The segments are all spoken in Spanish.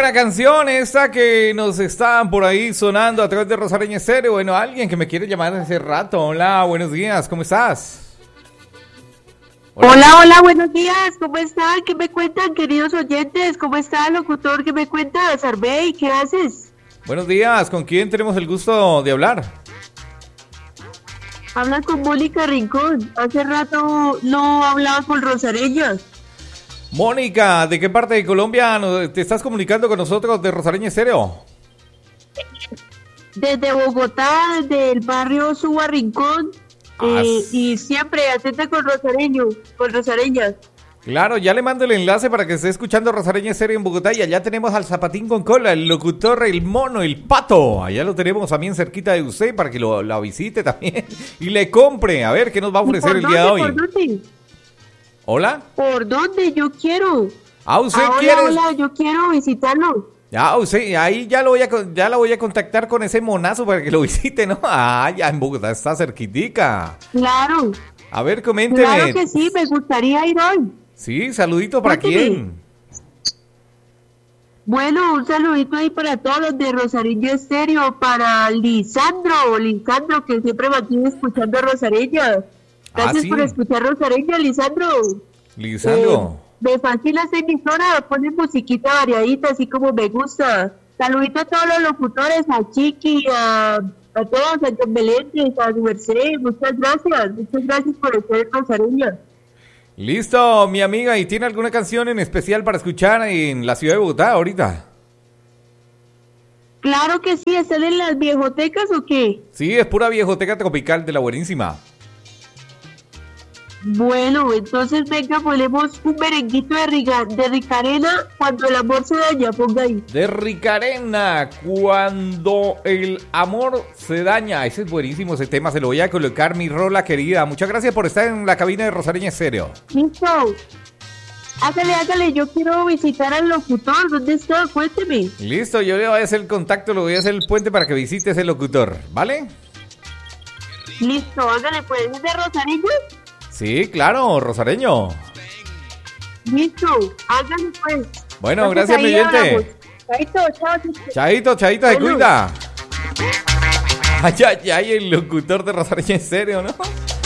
buena canción esta que nos está por ahí sonando a través de Rosareña Estéreo. Bueno, alguien que me quiere llamar hace rato. Hola, buenos días, ¿cómo estás? Hola, buenos días, ¿cómo están? ¿Qué me cuentan, queridos oyentes? ¿Cómo está, locutor? ¿Qué me cuenta, Sarbey? ¿Qué haces? Buenos días, ¿con quién tenemos el gusto de hablar? Habla con Mónica Rincón. Hace rato no hablaba con Rosareñas. Mónica, ¿de qué parte de Colombia te estás comunicando con nosotros de Rosareña Estéreo? Desde Bogotá, desde el barrio Suba Rincón, y siempre atenta con Rosareñas. Claro, ya le mando el enlace para que esté escuchando Rosareña Estéreo en Bogotá y allá tenemos al zapatín con cola, el locutor, el mono, el pato. Allá lo tenemos también cerquita de usted para que lo visite también y le compre. A ver, ¿qué nos va a ofrecer el día de hoy? ¿Por dónde? ¿Hola? ¿Por dónde? Yo quiero. ¿Usted quiere? Hola, yo quiero visitarlo. Ya, usted, ahí ya la voy a contactar con ese monazo para que lo visite, ¿no? Ya en Bogotá está cerquitica. Claro. A ver, coménteme. Claro que sí, me gustaría ir hoy. Sí, saludito para quién. Bueno, un saludito ahí para todos los de Rosareña Estéreo, para Lisandro, que siempre me mantiene escuchando Rosareña. Gracias por escuchar Rosareña, Lisandro. Me fascina esta emisora, pone musiquita variadita, así como me gusta. Saludito a todos los locutores, a Chiqui, a todos, a John Meléndez, a su Merced, muchas gracias por estar en Rosareña. Listo, mi amiga, ¿y tiene alguna canción en especial para escuchar en la ciudad de Bogotá ahorita? Claro que sí, ¿están en las viejotecas o qué? Sí, es pura viejoteca tropical de la buenísima. Bueno, entonces venga, ponemos un merenguito de Ricarena, cuando el amor se daña, ponga ahí. De Ricarena, cuando el amor se daña. Ese es buenísimo, ese tema, se lo voy a colocar, mi rola querida. Muchas gracias por estar en la cabina de Rosareña Estéreo. Listo. Hágale, yo quiero visitar al locutor, ¿dónde está? Cuénteme. Listo, yo le voy a hacer el contacto, le voy a hacer el puente para que visite ese locutor, ¿vale? Listo, hágale, pues, ¿es de Rosareña? Sí, claro, rosareño. Listo, hágale pues. Bueno, entonces, gracias, mi oyente. Chaito, se cuida. Ay, el locutor de Rosareña Estéreo, ¿no?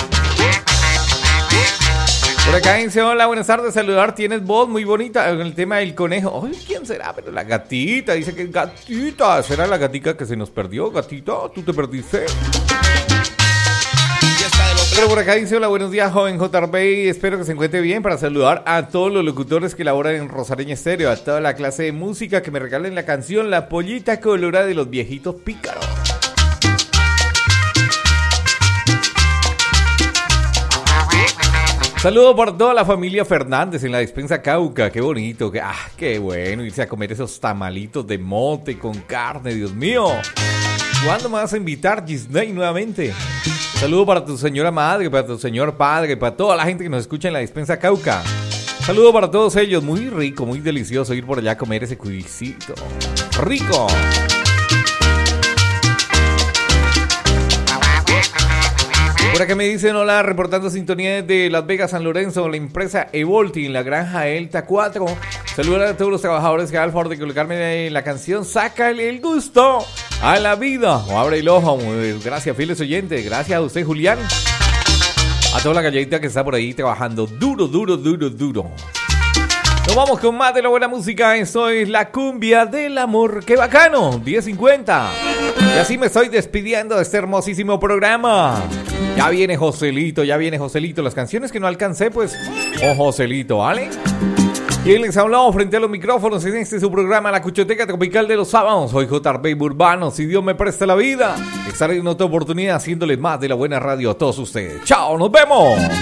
Por acá dice, hola, buenas tardes, saludar, tienes voz muy bonita en el tema del conejo. Ay, ¿quién será? Pero la gatita, dice que es gatita. ¿Será la gatica que se nos perdió, gatita? ¿Tú te perdiste? Pero por acá dice, hola, buenos días, joven JB, espero que se encuentre bien, para saludar a todos los locutores que laboran en Rosareña Estéreo, a toda la clase de música, que me regalen la canción La Pollita Colorada de los Viejitos Pícaros. Saludo por toda la familia Fernández en la despensa Cauca, qué bonito, qué bueno irse a comer esos tamalitos de mote con carne, Dios mío. ¿Cuándo me vas a invitar, Disney, nuevamente? Saludo para tu señora madre, para tu señor padre, para toda la gente que nos escucha en la despensa Cauca. Saludo para todos ellos, muy rico, muy delicioso ir por allá a comer ese cuisito. ¡Rico! Por acá me dicen, hola, reportando sintonía de Las Vegas, San Lorenzo, la empresa Evolti, en la granja Elta 4. Saludos a todos los trabajadores que al favor de colocarme la canción Sácale el gusto a la vida. O abre el ojo. Gracias, fieles oyentes. Gracias a usted, Julián. A toda la galletita que está por ahí trabajando duro. Nos vamos con más de la buena música. Esto es la cumbia del amor. ¡Qué bacano! 10:50. Y así me estoy despidiendo de este hermosísimo programa. Ya viene Joselito. Las canciones que no alcancé, pues, Joselito, ¿vale? Quien les ha hablado frente a los micrófonos en este su programa La Cuchoteca Tropical de los sábados. Soy JB Urbano. Si Dios me presta la vida, estaré en otra oportunidad haciéndoles más de la buena radio a todos ustedes. ¡Chao! ¡Nos vemos!